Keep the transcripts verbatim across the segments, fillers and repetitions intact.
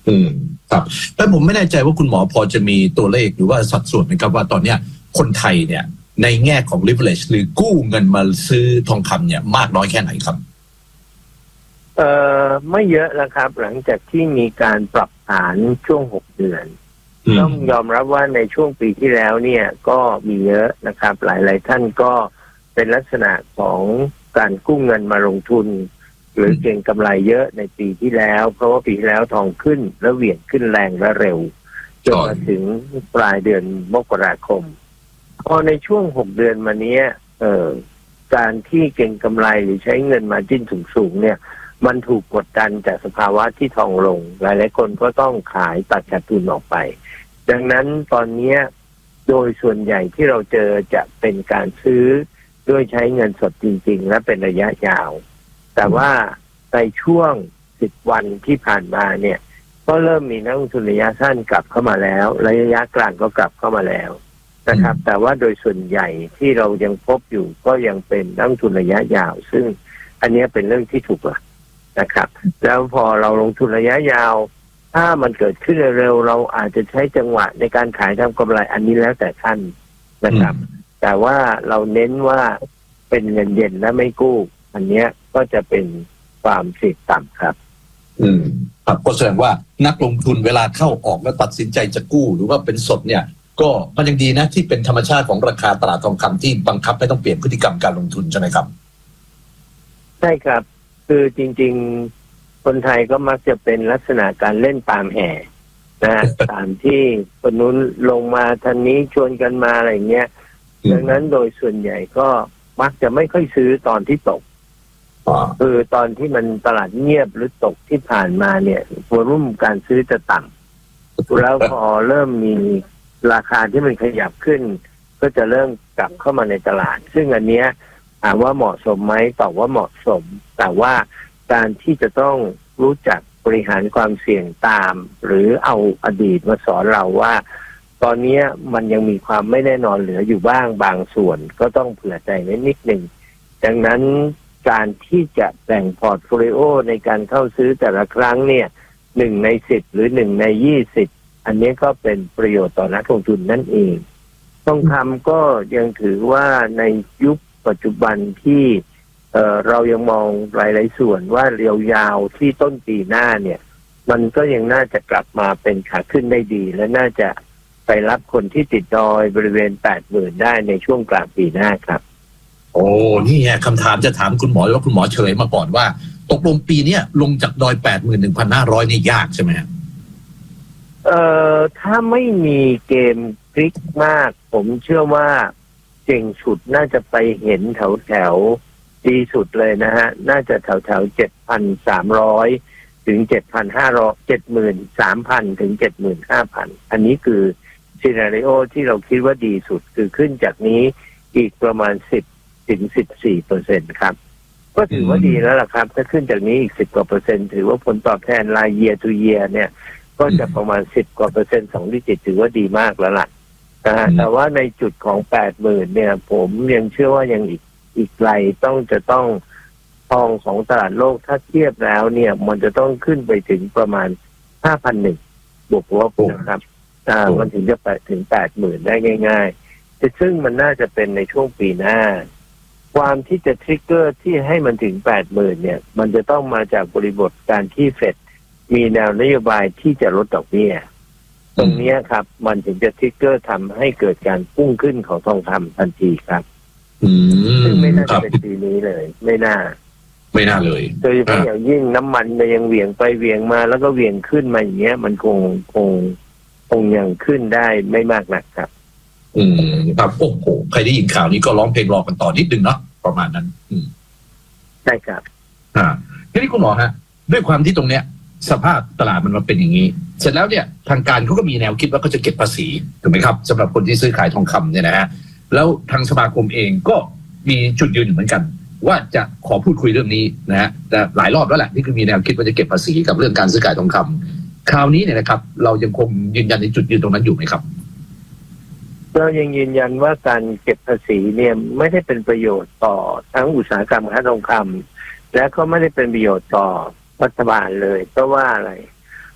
อืมครับแต่ผมไม่แน่ใจว่าคุณหมอพอจะมีตัวเลขหรือว่าสัดส่วนไหมครับว่าตอนเนี้ยคนไทยเนี่ยในแง่ของ leverage หรือกู้เงินมาซื้อทองคำเนี่ยมากน้อยแค่ไหนครับเอ่อไม่เยอะแล้วครับหลังจากที่มีการปรับฐานช่วงหกเดือนต้องยอมรับว่าในช่วงปีที่แล้วเนี่ยก็มีเยอะนะครับหลายๆท่านก็เป็นลักษณะของการกู้เงินมาลงทุนหรือเก็งกำไรเยอะในปีที่แล้วเพราะว่าปีที่แล้วทองขึ้นแล้วเหวี่ยงขึ้นแรงและเร็วจนมาถึงปลายเดือนมกราคมพอในช่วงหกเดือนมานี้เอ่อการที่เก็งกำไรหรือใช้เงินมาจิ้นสูงๆเนี่ยมันถูกกดดันจากสภาวะที่ทองลงหลายๆคนก็ต้องขายตัดขาดทุนออกไปดังนั้นตอนนี้โดยส่วนใหญ่ที่เราเจอจะเป็นการซื้อด้วยใช้เงินสดจริงๆและเป็นระยะยาวแต่ว่าในช่วงสิบวันที่ผ่านมาเนี่ยก็เริ่มมีนักลงทุนระยะสั้นกลับเข้ามาแล้วระยะกลางก็กลับเข้ามาแล้วนะครับแต่ว่าโดยส่วนใหญ่ที่เรายังพบอยู่ก็ยังเป็นนักลงทุนระยะยาวซึ่งอันนี้เป็นเรื่องที่ถูกหลักนะครับแล้วพอเราลงทุนระยะยาวถ้ามันเกิดขึ้นเร็วเราอาจจะใช้จังหวะในการขายทำกำไรอันนี้แล้วแต่ท่านนะครับแต่ว่าเราเน้นว่าเป็นเงินเย็นและไม่กู้อันนี้ก็จะเป็นความเสี่ยงต่ำครับอืมครับก็แสดงว่านักลงทุนเวลาเข้าออกแล้วตัดสินใจจะกู้หรือว่าเป็นสดเนี่ยก็มันยังดีนะที่เป็นธรรมชาติของราคาตลาดทองคำที่บังคับให้ต้องเปลี่ยนพฤติกรรมการลงทุนใช่ไหมครับใช่ครับคือจริงๆคนไทยก็มักจะเป็นลักษณะการเล่นตามแห่นะตามที่คนนู้นลงมาทันนี้ชวนกันมาอะไรเงี้ยดังนั้นโดยส่วนใหญ่ก็มักจะไม่ค่อยซื้อตอนที่ตกคือตอนที่มันตลาดเงียบหรือตกที่ผ่านมาเนี่ยวอลุ่มการซื้อจะต่ำแล้วพอเริ่มมีราคาที่มันขยับขึ้นก็จะเริ่มกลับเข้ามาในตลาดซึ่งอันเนี้ยถามว่าเหมาะสมไหมตอบว่าเหมาะสมแต่ว่าการที่จะต้องรู้จักบริหารความเสี่ยงตามหรือเอาอดีตมาสอนเราว่าตอนนี้มันยังมีความไม่แน่นอนเหลืออยู่บ้างบางส่วนก็ต้องเผื่อใจไว้นิดหนึ่งดังนั้นการที่จะแบ่งพอร์ตโฟลิโอในการเข้าซื้อแต่ละครั้งเนี่ยหนึ่งในสิบหรือหนึ่งในยี่สิบอันนี้ก็เป็นประโยชน์ต่อนักลงทุนนั่นเองทองคำก็ยังถือว่าในยุคปัจจุบันที่เอ่อเรายังมองหลายๆส่วนว่าเรียวยาวที่ต้นปีหน้าเนี่ยมันก็ยังน่าจะกลับมาเป็นขาขึ้นได้ดีและน่าจะไปรับคนที่ติดดอยบริเวณ แปดหมื่น ได้ในช่วงกลางปีหน้าครับโอ้นี่ไงคำถามจะถามคุณหมอว่าคุณหมอเฉลยมาก่อนว่าตกลงปีนี้ลงจากดอย แปดหมื่นหนึ่งพันห้าร้อย นี่ยากใช่ไหมเอ่อถ้าไม่มีเกมพลิกมากผมเชื่อว่าเก่งสุดน่าจะไปเห็นแถวแถวดีสุดเลยนะฮะน่าจะแถวแถว เจ็ดพันสามร้อย ถึง เจ็ดพันห้าร้อย เจ็ดหมื่นสามพัน ถึง เจ็ดหมื่นห้าพัน อันนี้คือซีนาริโอที่เราคิดว่าดีสุดคือขึ้นจากนี้อีกประมาณสิบถึงสิบสี่เปอร์เซ็นต์ครับก็ถือว่าดีแล้วล่ะครับถ้าขึ้นจากนี้อีกสิบกว่าเปอร์เซ็นต์ถือว่าผลตอบแทนราย year to year เนี่ยก็จะประมาณสิบกว่าเปอร์เซ็นต์สองดิจิตถือว่าดีมากแล้วล่ะนะฮะแต่ว่าในจุดของ แปดหมื่น เนี่ยผมยังเชื่อว่ายังอีกอีกไกลต้องจะต้องทองของตลาดโลกถ้าเทียบแล้วเนี่ยมันจะต้องขึ้นไปถึงประมาณ ห้าพันหนึ่ง บวกลบนะครับอ่ามันถึงจะไปถึง แปดหมื่น ได้ง่ายๆแต่ซึ่งมันน่าจะเป็นในช่วงปีหน้าความที่จะทริกเกอร์ที่ให้มันถึง แปดหมื่น เนี่ยมันจะต้องมาจากบริบทการที่เฟดมีแนวนโยบายที่จะลดดอกเบี้ยตรงนี้ครับมันถึงจะทริกเกอร์ทำให้เกิดการพุ่งขึ้นของทองคำทันทีครับซึ่งไม่น่าจะเป็นปีนี้เลยไม่น่าไม่น่าเลยโดยเฉพาะอย่างยิ่งน้ำมันมันยังเหวี่ยงไปเหวี่ยงมาแล้วก็เหวี่ยงขึ้นมาอย่างเงี้ยมันคงคงคงยังขึ้นได้ไม่มากนักครับอืมครับโอ้โหใครได้ยินข่าวนี้ก็ร้องเพลงรอกันต่อนิดนึงเนาะประมาณนั้นอืมใช่ครับอ่าทีนี้คุณหมอฮะด้วยความที่ตรงเนี้ยสภาพตลาดมันมาเป็นอย่างนี้เสร็จแล้วเนี่ยทางการเขาก็มีแนวคิดว่าเขาจะเก็บภาษีถูกไหมครับสำหรับคนที่ซื้อขายทองคำเนี่ยนะฮะแล้วทางสมาคมเองก็มีจุดยืนเหมือนกันว่าจะขอพูดคุยเรื่องนี้นะฮะแต่หลายรอบแล้วแหละที่คือมีแนวคิดว่าจะเก็บภาษีกับเรื่องการซื้อขายทองคำคราวนี้เนี่ยนะครับเรายังคงยืนยันในจุดยืนตรงนั้นอยู่ไหมครับเรายังยืนยันว่าการเก็บภาษีเนี่ยไม่ได้เป็นประโยชน์ต่อทั้งอุตสาหกรรมค้าทองคำและก็ไม่ได้เป็นประโยชน์ต่อรัฐบาลเลยเพราะว่าอะไร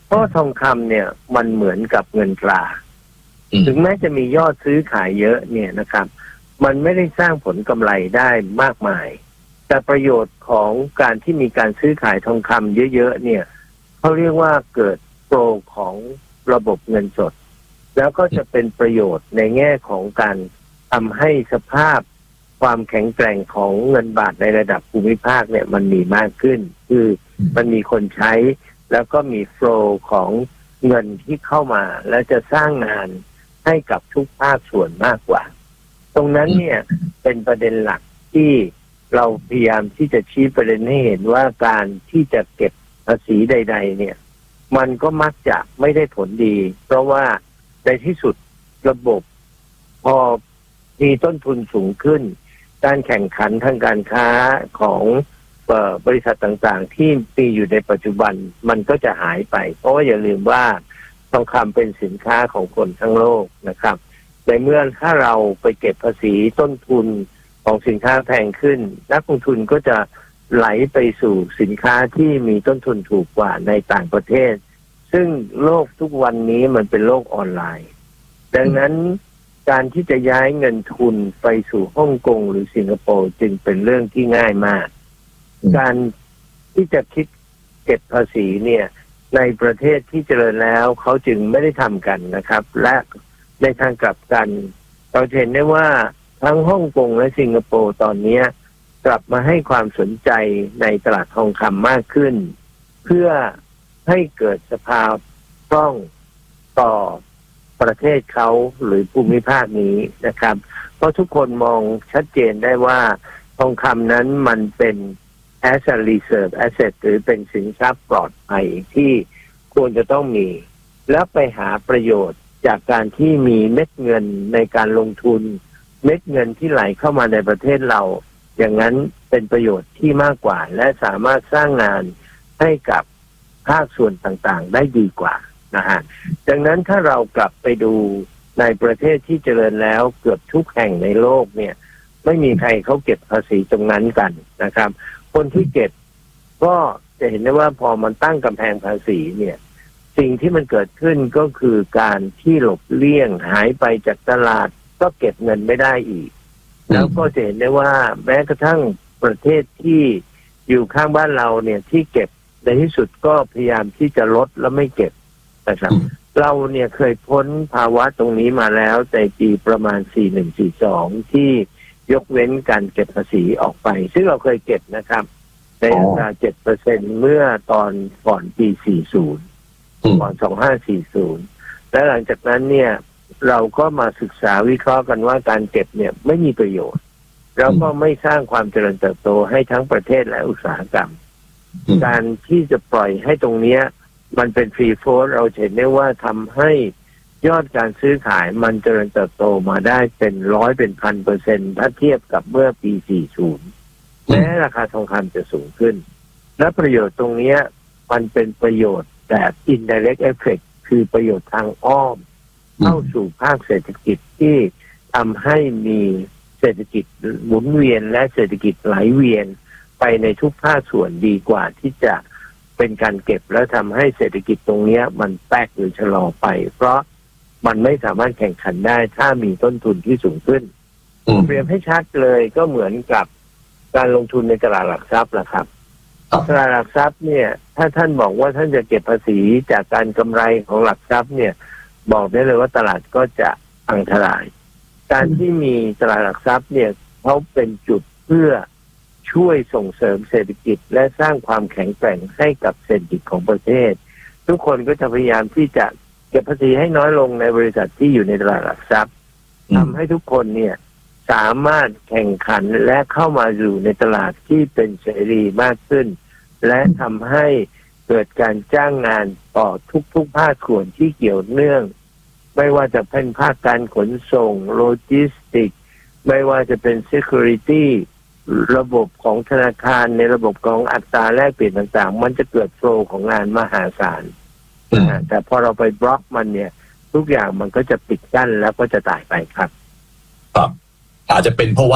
เพราะทองคำเนี่ยมันเหมือนกับเงินตรา ถึงแม้จะมียอดซื้อขายเยอะเนี่ยนะครับ มันไม่ได้สร้างผลกำไรได้มากมายแต่ประโยชน์ของการที่มีการซื้อขายทองคำเยอะๆเนี่ยเขาเรียกว่าเกิดโฟลว์ของระบบเงินสดแล้วก็จะเป็นประโยชน์ในแง่ของการทำให้สภาพความแข็งแกร่งของเงินบาทในระดับภูมิภาคเนี่ยมันมีมากขึ้นคือมันมีคนใช้แล้วก็มีโฟลว์ของเงินที่เข้ามาและจะสร้างงานให้กับทุกภาคส่วนมากกว่าตรงนั้นเนี่ยเป็นประเด็นหลักที่เราพยายามที่จะชี้ประเด็นให้เห็นว่าการที่จะเก็บภาษีใดๆเนี่ยมันก็มักจะไม่ได้ผลดีเพราะว่าในที่สุดระบบพอมีต้นทุนสูงขึ้นการแข่งขันทางการค้าของบริษัทต่างๆที่มีอยู่ในปัจจุบันมันก็จะหายไปเพราะว่าอย่าลืมว่าทองคำเป็นสินค้าของคนทั้งโลกนะครับในเมื่อถ้าเราไปเก็บภาษีต้นทุนของสินค้าแพงขึ้นนักลงทุนก็จะไหลไปสู่สินค้าที่มีต้นทุนถูกกว่าในต่างประเทศซึ่งโลกทุกวันนี้มันเป็นโลกออนไลน์ดังนั้นการที่จะย้ายเงินทุนไปสู่ฮ่องกงหรือสิงคโปร์จึงเป็นเรื่องที่ง่ายมากการที่จะคิดเก็บภาษีเนี่ยในประเทศที่เจริญแล้วเขาจึงไม่ได้ทำกันนะครับและในทางกลับกันเราเห็นได้ว่าทั้งฮ่องกงและสิงคโปร์ตอนนี้กลับมาให้ความสนใจในตลาดทองคำมากขึ้นเพื่อให้เกิดสภาพคล่องต่อประเทศเขาหรือภูมิภาคนี้นะครับเพราะทุกคนมองชัดเจนได้ว่าทองคำนั้นมันเป็น as a reserve asset หรือเป็นสินทรัพย์ปลอดภัยที่ควรจะต้องมีแล้วไปหาประโยชน์จากการที่มีเม็ดเงินในการลงทุนเม็ดเงินที่ไหลเข้ามาในประเทศเราอย่างนั้นเป็นประโยชน์ที่มากกว่าและสามารถสร้างงานให้กับภาคส่วนต่างๆได้ดีกว่านะฮะดังนั้นถ้าเรากลับไปดูในประเทศที่เจริญแล้วเกือบทุกแห่งในโลกเนี่ยไม่มีใครเขาเก็บภาษีตรงนั้นกันนะครับคนที่เก็บก็จะเห็นได้ว่าพอมันตั้งกำแพงภาษีเนี่ยสิ่งที่มันเกิดขึ้นก็คือการที่หลบเลี่ยงหายไปจากตลาดก็เก็บเงินไม่ได้อีกแล้วก็จะเห็นได้ว่าแม้กระทั่งประเทศที่อยู่ข้างบ้านเราเนี่ยที่เก็บในที่สุดก็พยายามที่จะลดแล้วไม่เก็บนะครับเราเนี่ยเคยพ้นภาวะตรงนี้มาแล้วในปีประมาณสี่สิบเอ็ด สี่สิบสองที่ยกเว้นการเก็บภาษีออกไปซึ่งเราเคยเก็บนะครับในอัตรา เจ็ดเปอร์เซ็นต์ เมื่อตอนก่อนปีสี่สิบก่อนสองพันห้าร้อยสี่สิบและหลังจากนั้นเนี่ยเราก็มาศึกษาวิเคราะห์กันว่าการเก็บเนี่ยไม่มีประโยชน์แล้วก็ไม่สร้างความเจริญเติบโตให้ทั้งประเทศและอุตสาหกรรมการที่จะปล่อยให้ตรงเนี้ยมันเป็นฟรีโฟลว์เราเห็นได้ว่าทำให้ยอดการซื้อขายมันเจริญเติบโตมาได้เป็นร้อยเป็นพันเปอร์เซ็นต์ถ้าเทียบกับเมื่อปีสี่สิบแม้ราคาทองคำจะสูงขึ้นและประโยชน์ตรงนี้มันเป็นประโยชน์แบบ indirect effect คือประโยชน์ทางอ้อมเข้าสู่ภาคเศรษฐกิจที่ทำให้มีเศรษฐกิจหมุนเวียนและเศรษฐกิจไหลเวียนไปในทุกภาคส่วนดีกว่าที่จะเป็นการเก็บแล้วทำให้เศรษฐกิจตรงนี้มันแตกหรือชะลอไปเพราะมันไม่สามารถแข่งขันได้ถ้ามีต้นทุนที่สูงขึ้นเปรียบให้ชัดเลยก็เหมือนกับการลงทุนในตลาดหลักทรัพย์แหละครับตลาดหลักทรัพย์เนี่ยถ้าท่านบอกว่าท่านจะเก็บภาษีจากการกำไรของหลักทรัพย์เนี่ยบอกได้เลยว่าตลาดก็จะพังทลายการที่มีตลาดหลักทรัพย์เนี่ยเขาเป็นจุดเพื่อช่วยส่งเสริมเศรษฐกิจและสร้างความแข็งแกร่งให้กับเศรษฐกิจของประเทศทุกคนก็จะพยายามที่จะเก็บภาษีให้น้อยลงในบริษัทที่อยู่ในตลาดหลักทรัพย์ทำให้ทุกคนเนี่ยสามารถแข่งขันและเข้ามาอยู่ในตลาดที่เป็นเสรีมากขึ้นและทำให้เกิดการจ้างงานต่อทุกๆภาคส่วนที่เกี่ยวเนื่องไม่ว่าจะเป็นภาคการขนส่งโลจิสติกไม่ว่าจะเป็น security ระบบของธนาคารในระบบของอัตราแลกเปลี่ยนต่างๆมันจะเกิดโฟลว์ของงานมหาศาลแต่พอเราไปบล็อกมันเนี่ยทุกอย่างมันก็จะปิดกั้นแล้วก็จะตายไปครับครับอาจจะเป็นเพราะว่า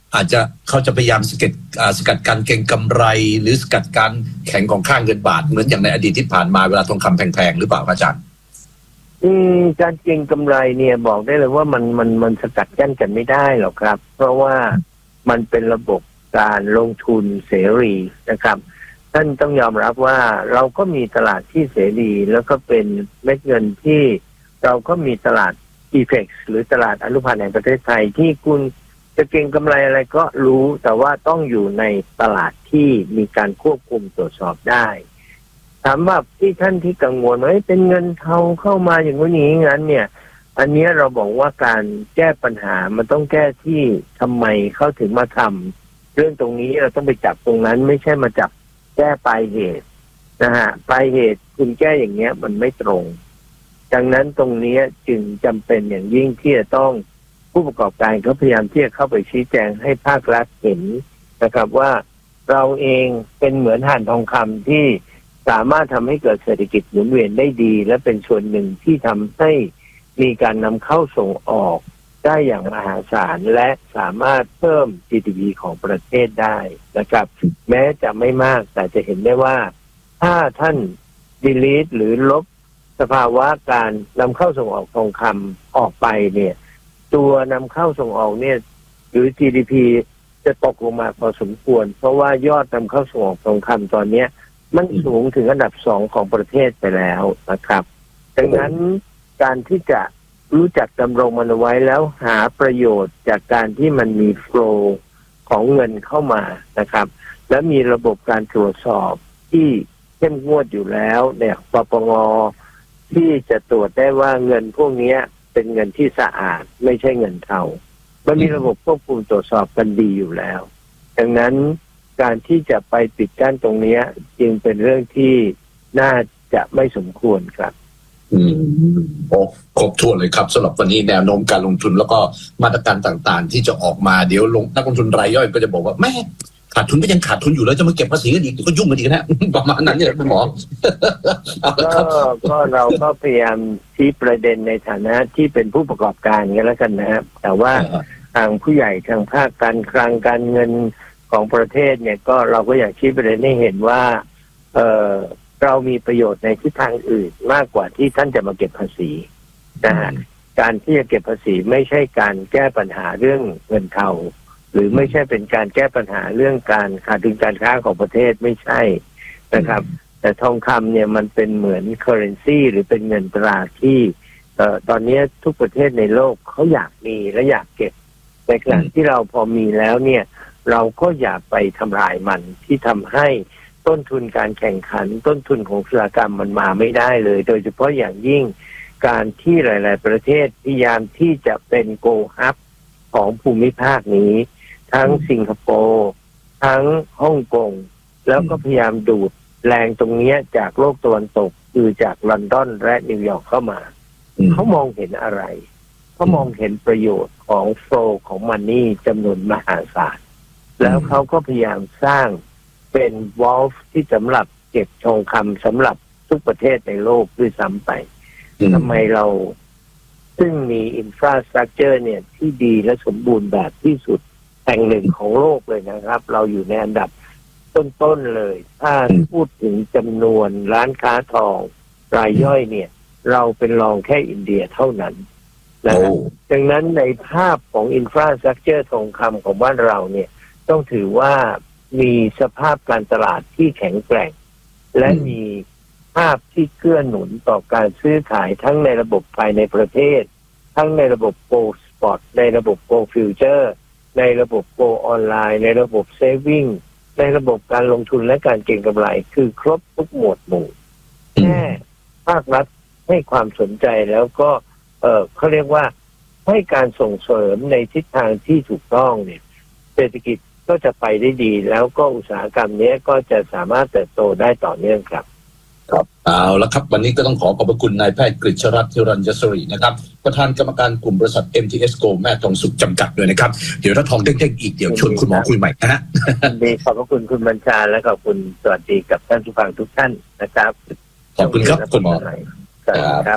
อาจจะเขาจะพยายามสกัดสกัดการเก็งกำไรหรือสกัดการแข็งของค่าเงินบาทเหมือนอย่างในอดีตที่ผ่านมาเวลาทองคำแพงๆหรือเปล่าอาจารย์อืมการเก็งกำไรเนี่ยบอกได้เลยว่ามันมันมันสกัดกั้นกันไม่ได้หรอกครับเพราะว่ามันเป็นระบบการลงทุนเสรีนะครับท่านต้องยอมรับว่าเราก็มีตลาดที่เสรีแล้วก็เป็นเม็ดเงินที่เราก็มีตลาด อี พี อี ซี หรือตลาดอนุพันธ์แห่งประเทศไทยที่คุณจะเก็งกำไรอะไรก็รู้แต่ว่าต้องอยู่ในตลาดที่มีการควบคุมตรวจสอบได้ถามว่าที่ท่านที่กังวลว่าเป็นเงินเทาเข้ามาอย่างนี้งั้นเนี่ยอันนี้เราบอกว่าการแก้ปัญหามันต้องแก้ที่ทำไมเขาถึงมาทำเรื่องตรงนี้เราต้องไปจับตรงนั้นไม่ใช่มาจับแก้ปลายเหตุนะฮะปลายเหตุคุณแก้อย่างเงี้ยมันไม่ตรงดังนั้นตรงนี้จึงจำเป็นอย่างยิ่งที่จะต้องผู้ประกอบการเขาพยายามที่จะเข้าไปชี้แจงให้ภาครัฐเห็นนะครับว่าเราเองเป็นเหมือนห่านทองคำที่สามารถทำให้เกิดเศรษฐกิจหมุนเวียนได้ดีและเป็นส่วนหนึ่งที่ทำให้มีการนำเข้าส่งออกได้อย่างมหาศาลและสามารถเพิ่ม จี ดี พี ของประเทศได้นะครับแม้จะไม่มากแต่จะเห็นได้ว่าถ้าท่าน delete หรือลบสภาวะการนำเข้าส่งออกทองคำออกไปเนี่ยตัวนำเข้าส่งออกเนี่ยหรือ จี ดี พี จะตกลงมาพอสมควรเพราะว่ายอดนำเข้าส่งออกทองคำตอนนี้มันสูงถึงอันดับสองของประเทศไปแล้วนะครับดังนั้นการที่จะรู้จักดำรงมันไว้แล้วหาประโยชน์จากการที่มันมีโฟลว์ของเงินเข้ามานะครับและมีระบบการตรวจสอบที่เข้มงวดอยู่แล้วเนี่ยปปงที่จะตรวจได้ว่าเงินพวกนี้เป็นเงินที่สะอาดไม่ใช่เงินเทามันมีระบบควบคุมตรวจสอบกันดีอยู่แล้วดังนั้นการที่จะไปปิดกั้นตรงนี้จึงเป็นเรื่องที่น่าจะไม่สมควรครับอืมโอ้ครบถ้วนเลยครับสำหรับวันนี้แนวโน้มการลงทุนแล้วก็มาตรการต่างๆที่จะออกมาเดี๋ยวลงนักลงทุนรายย่อยก็จะบอกว่าแม่ขาดทุนก็ยังขาดทุนอยู่แล้วจะมาเก็บภาษีกันอีกก็ยุ่งกันอีกนะประมาณนั้นเนี่ยคุณหมอก็ก็เราก็พยายามชี้ประเด็นในฐานะที่เป็นผู้ประกอบการกันแล้วกันนะครับแต่ว่าทางผู้ใหญ่ทางภาคการคลังการเงินของประเทศเนี่ยก็เราก็อยากชี้ประเด็นให้เห็นว่าเออเรามีประโยชน์ในทิศทางอื่นมากกว่าที่ท่านจะมาเก็บภาษีนะฮะการที่จะเก็บภาษีไม่ใช่การแก้ปัญหาเรื่องเงินเทาหรือไม่ใช่เป็นการแก้ปัญหาเรื่องการขาดดุลการค้าของประเทศไม่ใช่นะครับแต่ทองคำเนี่ยมันเป็นเหมือน currency หรือเป็นเงินตราที่เอ่อตอนนี้ทุกประเทศในโลกเขาอยากมีและอยากเก็บในขณะที่เราพอมีแล้วเนี่ยเราก็อย่าไปทำลายมันที่ทำให้ต้นทุนการแข่งขันต้นทุนของอุตสาหกรรมมันมาไม่ได้เลยโดยเฉพาะอย่างยิ่งการที่หลายๆประเทศพยายามที่จะเป็นโกฮับของภูมิภาคนี้ทั้งสิงคโปร์ทั้งฮ่องกงแล้วก็พยายามดูดแรงตรงนี้จากโลกตะวันตกคือจากลอนดอนและนิวยอร์กเข้ามาเขามองเห็นอะไรเขามองเห็นประโยชน์ของโฟลว์ของมันนี่จำนวนมหาศาลแล้วเขาก็พยายามสร้างเป็นวอลฟ์ที่สำหรับเก็บทองคำสำหรับทุกประเทศในโลกด้วยซ้ำไปทำไมเราซึ่งมีอินฟราสตรัคเจอร์เนี่ยที่ดีและสมบูรณ์แบบที่สุดแห่งหนึ่งของโลกเลยนะครับเราอยู่ในอันดับต้นๆเลยถ้าพูดถึงจำนวนร้านค้าทองรายย่อยเนี่ยเราเป็นรองแค่อินเดียเท่านั้นนะครับดังนั้นในภาพของอินฟราสตรัคเจอร์ทองคำของบ้านเราเนี่ยต้องถือว่ามีสภาพการตลาดที่แข็งแกร่งและมีภาพที่เกื้อหนุนต่อการซื้อขายทั้งในระบบภายในประเทศทั้งในระบบ Go Spot ในระบบ Go Future ในระบบ Go ออนไลน์ในระบบ Saving ในระบบการลงทุนและการเก็งกำไรคือครบทุกหมวดหมู่แค่ภาครัฐให้ความสนใจแล้วก็เออเขาเรียกว่าให้การส่งเสริมในทิศทางที่ถูกต้องเนี่ยเศรษฐกิจก็จะไปได้ดีแล้วก็อุตสาหกรรมนี้ก็จะสามารถเติบโตได้ต่อเนื่องครับครับเอาละครับวันนี้ก็ต้องขอขอบพระคุณนายแพทย์กฤษรัตน์ธิรัญยศรีนะครับประธานกรรมการกลุ่มบริษัท เอ็ม ที เอส Go แม่ทองสุขจำกัดด้วยนะครับเดี๋ยวถ้าทองเด้งๆอีกเดี๋ยวชวนคุณหมอคุยใหม่นะฮะดีขอบพระคุณคุณบัญชาและขอบคุณสวัสดีกับท่านผู้ฟังทุกท่านนะครับขอบคุณครับคุณหมอครับ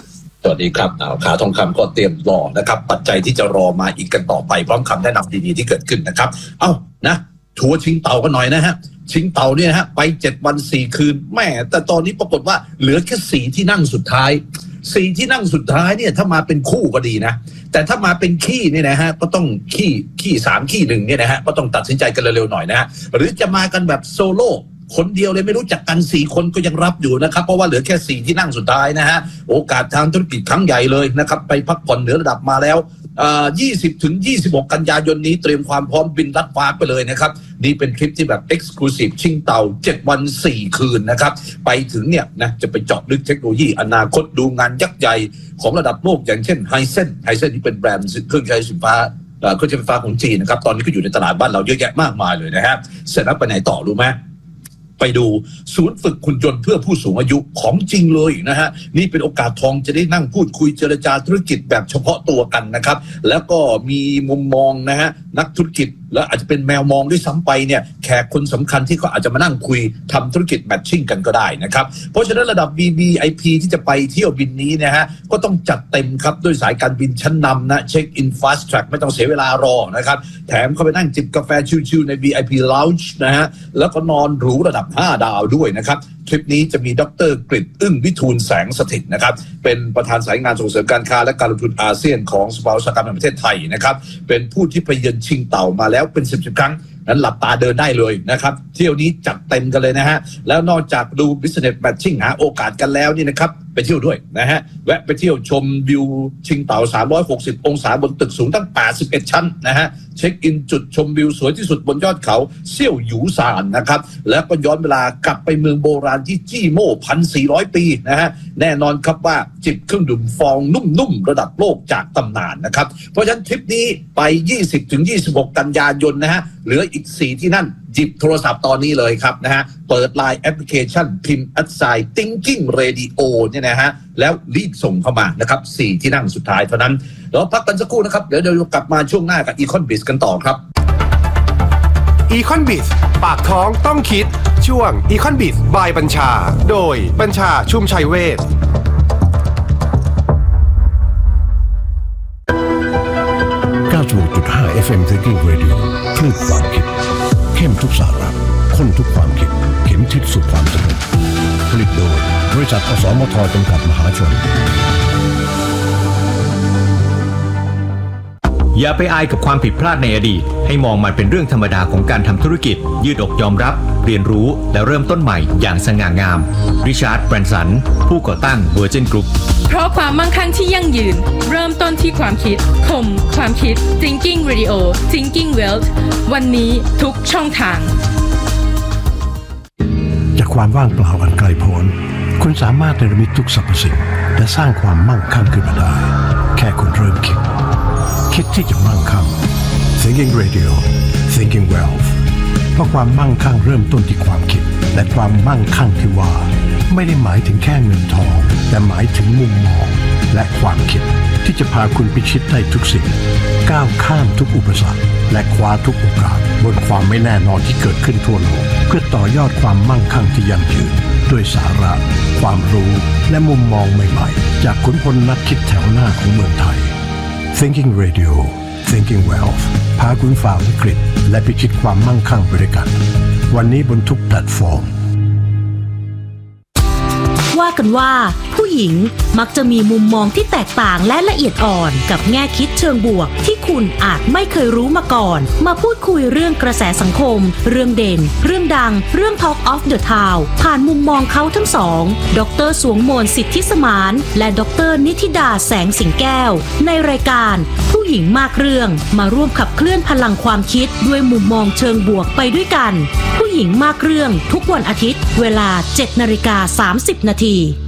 สวัสดีครับขาทองคำก็เตรียมรอนะครับปัจจัยที่จะรอมาอีกกันต่อไปพร้อมคำแนะนำดีๆที่เกิดขึ้นนะครับเอ้านะทัวร์ชิงเต่ากันหน่อยนะฮะชิงเต่าเนี่ยฮะไปเจ็ดวันสี่คืนแม่แต่ตอนนี้ปรากฏว่าเหลือแค่สี่ที่นั่งสุดท้ายสี่ที่นั่งสุดท้ายเนี่ยถ้ามาเป็นคู่ก็ดีนะแต่ถ้ามาเป็นขี้เนี่ยนะฮะก็ต้องขี้ขี้สามขี้หนึ่งเนี่ยนะฮะก็ต้องตัดสินใจกันเร็วๆหน่อยนะฮะหรือจะมากันแบบโซโล่คนเดียวเลยไม่รู้จักกันสี่คนก็ยังรับอยู่นะครับเพราะว่าเหลือแค่สี่ที่นั่งสุดท้ายนะฮะโอกาสทางธุรกิจครั้งใหญ่เลยนะครับไปพักผ่อนเหนือระดับมาแล้วยี่สิบถึงยี่สิบหกกันยายนนี้เตรียมความพร้อมบินลัดฟ้าไปเลยนะครับนี่เป็นคลิปที่แบบ Exclusive ชิงเต่าเจ็ดวันสี่คืนนะครับไปถึงเนี่ยนะจะไปเจาะลึกเทคโนโลยีอนาคตดูงานยักษ์ใหญ่ของระดับโลกอย่างเช่นไฮเซนไฮเซนที่เป็นแบรนด์เครื่องใช้ไฟฟ้าเครื่องใช้ไฟฟ้าของจีนนะครับตอนนี้ก็อยู่ในตลาดบ้านเราเยอะแยะมากมายเลยนะฮะเสร็จแล้วไปไหนต่อรู้ไหมไปดูศูนย์ฝึกหุ่นยนต์เพื่อผู้สูงอายุของจริงเลยนะฮะนี่เป็นโอกาสทองจะได้นั่งพูดคุยเจรจาธุรกิจแบบเฉพาะตัวกันนะครับแล้วก็มีมุมมองนะฮะนักธุรกิจแล้วอาจจะเป็นแมวมองด้วยซ้ำไปเนี่ยแขกคนสำคัญที่เขาอาจจะมานั่งคุยทำธุรกิจแมทชิ่งกันก็ได้นะครับเพราะฉะนั้นระดับ วี วี ไอ พี ที่จะไปเที่ยวบินนี้นะฮะก็ต้องจัดเต็มครับด้วยสายการบินชั้นนำนะเช็คอิน fast track ไม่ต้องเสียเวลารอนะครับแถมเข้าไปนั่งจิบกาแฟชิลๆใน วี ไอ พี Lounge นะฮะแล้วก็นอนหรูระดับห้าดาวด้วยนะครับทริปนี้จะมีดร.กฤษอึ้งวิทูลแสงสถิตนะครับเป็นประธานสายงานส่งเสริมการค้าและการลงทุนอาเซียนของสภาอุตสาหกรรมแห่งประเทศไทยนะครับเป็นผู้ที่ไปเยือนชิงเต่ามาแล้วเป็นสิบสิบครั้งนั้นหลับตาเดินได้เลยนะครับเที่ยวนี้จัดเต็มกันเลยนะฮะแล้วนอกจากดู Business Matching หาโอกาสกันแล้วนี่นะครับไปเที่ยวด้วยนะฮะแวะไปเที่ยวชมวิวชิงเต่าสามร้อยหกสิบองศาบนตึกสูงตั้งแปดสิบเอ็ดชั้นนะฮะเช็คอินจุดชมวิวสวยที่สุดบนยอดเขาเซี่ยวหยูซานนะครับแล้วก็ย้อนเวลากลับไปเมืองโบราณที่จี้โม่ หนึ่งพันสี่ร้อย ปีนะฮะแน่นอนครับว่าจิบเครื่องดื่มฟองนุ่มๆระดับโลกจากตำนานนะครับเพราะฉะนั้นทริปนี้ไป ยี่สิบถึงยี่สิบหก กันยายนนะฮะเหลืออีกสี่ที่นั่นหยิบโทรศัพท์ตอนนี้เลยครับนะฮะเปิด ไลน์ แอปพลิเคชันพิมพ์ แอท ไซน์ Thinking Radio เนี่ยนะฮะแล้วรีบส่งเข้ามานะครับสี่ที่นั่งสุดท้ายเท่านั้นเราพักกันสักครู่นะครับเดี๋ยวเดี๋ยวกลับมาช่วงหน้ากับ Econ Biz กันต่อครับ Econ Biz ปากท้องต้องคิดช่วง Econ Biz by บัญชาโดยบัญชาชุมชัยเวชเก้าสิบหกจุดห้า เอฟ เอ็ม Thinking Radio คลื่นความคิดเข้มทุกสาระข้นทุกความคิดเข็มทิศสู่ความสำเร็จผลิตโดยบริษัทอสมทจำกัดมหาชนอย่าไปอายกับความผิดพลาดในอดีตให้มองมันเป็นเรื่องธรรมดาของการทำธุรกิจยืดอกยอมรับเรียนรู้และเริ่มต้นใหม่อย่างสง่างามริชาร์ด แบรนสันผู้ก่อตั้ง Virgin Group เพราะความมั่งคั่งที่ยั่งยืนเริ่มต้นที่ความคิดคมความคิด Thinking Radio Thinking Wealth วันนี้ทุกช่องทางจากความว่างเปล่าอันไกลโพ้นคุณสามารถเนรมิตทุกสรรพสิ่งและสร้างความมั่งคั่งขึ้นมาได้แค่คุณเริ่มคิดคิดที่จะมั่งคั่ง Thinking Radio Thinking Wealth เพราะความมั่งคั่งเริ่มต้นที่ความคิดและความมั่งคั่งที่ว่าไม่ได้หมายถึงแค่เงินทองแต่หมายถึงมุมมองและความคิดที่จะพาคุณพิชิตได้ทุกสิ่งก้าวข้ามทุกอุปสรรคและคว้าทุกโอกาสบนความไม่แน่นอนที่เกิดขึ้นทั่วโลกเพื่อต่อยอดความมั่งคั่งที่ยั่งยืนด้วยสาระความรู้และมุมมองใหม่ๆจากขุนพลนักคิดแถวหน้าของเมืองไทย Thinking Radio Thinking Wealth พาคุณฝ่าวิกฤตและพิชิตความมั่งคั่งไปด้วยกันวันนี้บนทุกแพลตฟอร์มว่ากันว่าผู้หญิงมักจะมีมุมมองที่แตกต่างและละเอียดอ่อนกับแง่คิดเชิงบวกที่คุณอาจไม่เคยรู้มาก่อนมาพูดคุยเรื่องกระแสสังคมเรื่องเด่นเรื่องดังเรื่อง Talk of the Town ผ่านมุมมองเขาทั้งสองดร.สวงโมลสิทธิสมานและดร.นิธิดาแสงสิงแก้วในรายการผู้หญิงมากเรื่องมาร่วมขับเคลื่อนพลังความคิดด้วยมุมมองเชิงบวกไปด้วยกันผู้หญิงมากเรื่องทุกวันอาทิตย์เวลา เจ็ดนาฬิกาสามสิบนาที